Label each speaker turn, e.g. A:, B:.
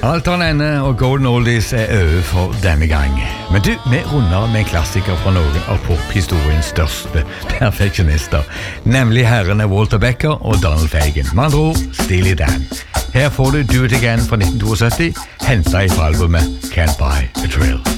A: Alt har en ende, og Golden Oldies over for denne gang. Men du, vi runder med en klassiker fra noen av pophistoriens største perfeksjonister, nemlig herrene Walter Becker og Donald Fagen. Med andre ord, Steely Dan. Her får du Do It Again fra 1972, hentet fra albumet Can't Buy a Thrill.